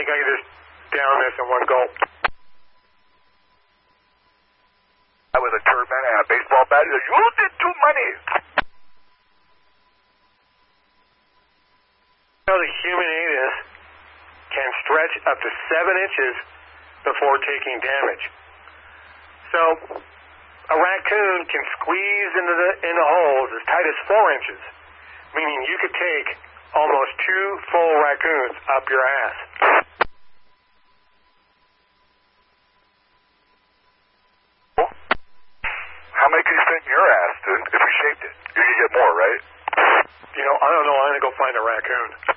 think I can just down this in one gulp. With a turban and a baseball bat, he goes, you did too many. The human anus can stretch up to 7 inches before taking damage. So a raccoon can squeeze into the holes as tight as 4 inches, meaning you could take almost 2 full raccoons up your ass. How many could you fit in your ass, dude, if we shaped it? You could get more, right? I don't know. I'm going to go find a raccoon.